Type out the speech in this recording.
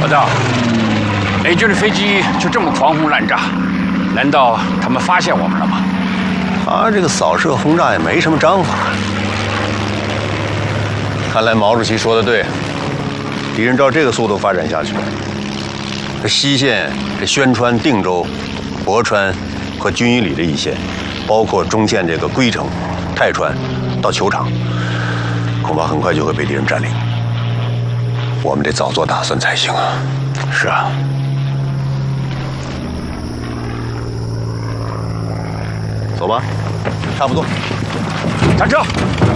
老大，美军的飞机就这么狂轰滥炸，难道他们发现我们了吗？ 他这个扫射轰炸也没什么章法。看来毛主席说的对，敌人照这个速度发展下去，这西线、这宣川、定州、博川和军医里的一线，包括中线这个归城、泰川到球场，恐怕很快就会被敌人占领。我们得早做打算才行啊！ 是啊。 走吧，差不多。 上车。